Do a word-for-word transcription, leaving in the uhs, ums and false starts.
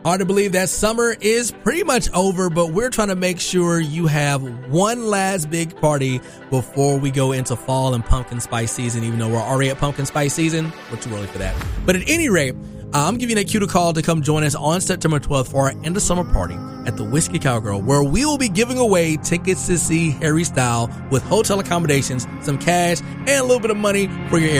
Hard to believe that summer is pretty much over, but we're trying to make sure you have one last big party before we go into fall and pumpkin spice season, even though we're already at pumpkin spice season. We're too early for that. But at any rate, I'm giving that cue to call to come join us on September twelfth for our end of summer party at the Whiskey Cowgirl, where we will be giving away tickets to see Harry Styles with hotel accommodations, some cash, and a little bit of money for your